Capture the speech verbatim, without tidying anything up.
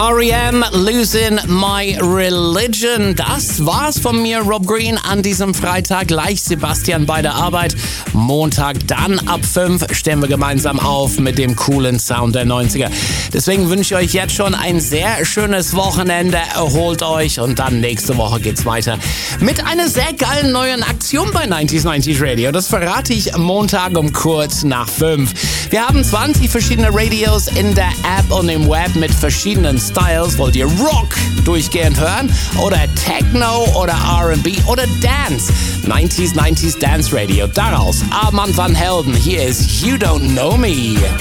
R E M, Losing My Religion. Das war's von mir, Rob Green, an diesem Freitag. Gleich Sebastian bei der Arbeit. Montag dann ab fünf stehen wir gemeinsam auf mit dem coolen Sound der neunziger. Deswegen wünsche ich euch jetzt schon ein sehr schönes Wochenende. Erholt euch und dann nächste Woche geht's weiter mit einer sehr geilen neuen Aktion bei neunzig neunzig Radio. Das verrate ich Montag um kurz nach fünf. Wir haben zwanzig verschiedene Radios in der App und im Web mit verschiedenen Styles. Wollt ihr Rock durchgehend hören oder Techno oder R and B oder Dance? neunzig neunzig Dance Radio. Daraus Armand van Helden. Hier ist You Don't Know Me.